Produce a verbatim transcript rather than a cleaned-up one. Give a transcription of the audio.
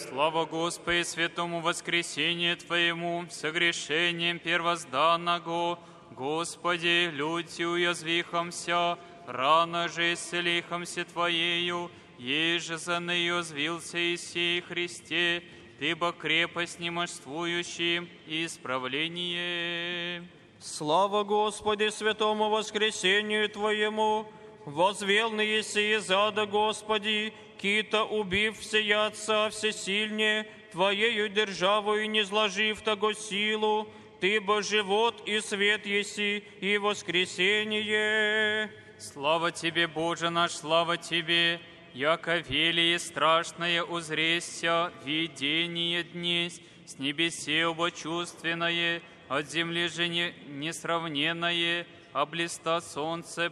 Слава Господи, святому воскресению Твоему, согрешением первозданного. Господи, люди уязвихомся, рано же исцелихомся Твоею, еже за нею звился и сей Христе, Ты бо крепость немощствующим и исправление. Слава Господи, святому воскресению Твоему, возвел на еси из ада, Господи, кита убив всея Отца всесильнее, Твоею державою не зложив того силу, Ты бо живот и свет еси, и воскресение. Слава Тебе, Боже наш, слава Тебе, яко велие страшное узресся, видение днесь, с небесе обочувственное, от земли же не, несравненное, а блиста солнце